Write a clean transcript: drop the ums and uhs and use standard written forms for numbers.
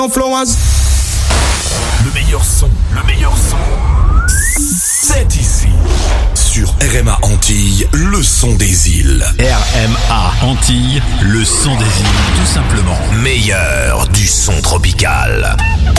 flowers. Le meilleur son, c'est ici. Sur RMA Antilles, le son des îles. RMA Antilles, le son des îles, tout simplement. Meilleur du son tropical.